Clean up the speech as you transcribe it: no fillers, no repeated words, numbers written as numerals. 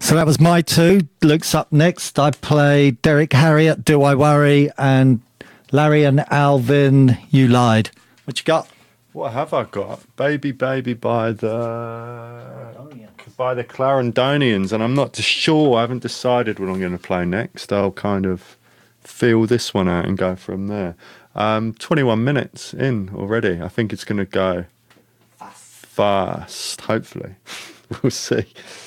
So that was my two. Luke's up next. I played Derek Harriott, Do I Worry, and Larry and Alvin, You Lied. What you got? What have I got? Baby Baby by the Clarendonians, and I'm not sure. I haven't decided what I'm going to play next. I'll kind of feel this one out and go from there. 21 minutes in already. I think it's going to go fast, hopefully. We'll see.